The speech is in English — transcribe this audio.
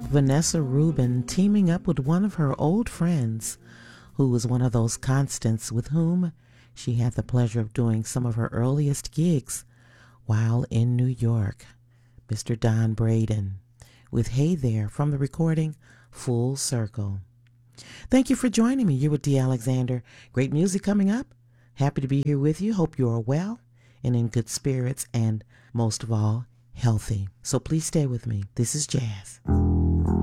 Vanessa Rubin teaming up with one of her old friends who was one of those constants with whom she had the pleasure of doing some of her earliest gigs while in New York, Mr. Don Braden, with Hey There from the recording Full Circle. Thank you for joining me. You're with Dee Alexander. Great music coming up. Happy to be here with you. Hope you are well and in good spirits and, most of all, healthy. So please stay with me. This is Jazz.